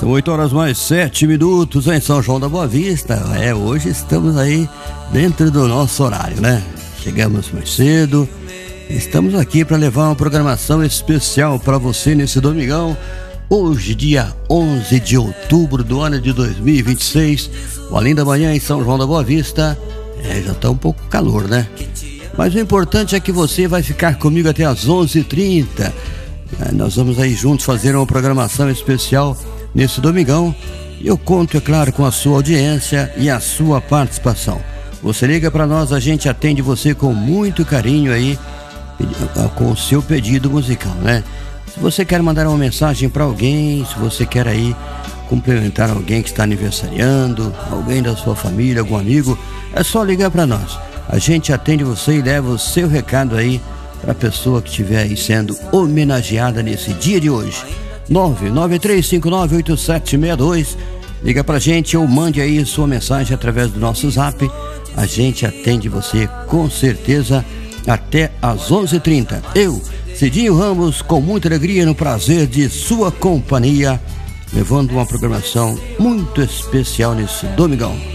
São 8 horas mais 7 minutos em São João da Boa Vista. Hoje estamos aí dentro do nosso horário, né? Chegamos mais cedo. Estamos aqui para levar uma programação especial para você nesse domingão. Hoje, dia 11 de outubro do ano de 2026. O Além da Manhã em São João da Boa Vista. Já está um pouco calor, né? Mas o importante é que você vai ficar comigo até às 11h30. Nós vamos aí juntos fazer uma programação especial nesse domingão. E eu conto, é claro, com a sua audiência e a sua participação. Você liga para nós, a gente atende você com muito carinho aí, com o seu pedido musical, né? Se você quer mandar uma mensagem para alguém, se você quer aí cumprimentar alguém que está aniversariando, alguém da sua família, algum amigo, é só ligar para nós. A gente atende você e leva o seu recado aí para a pessoa que estiver aí sendo homenageada nesse dia de hoje. 993598762. Liga pra gente ou mande aí sua mensagem através do nosso zap. A gente atende você com certeza até às 11h30. Eu, Cidinho Ramos, com muita alegria no prazer de sua companhia, levando uma programação muito especial nesse domingão.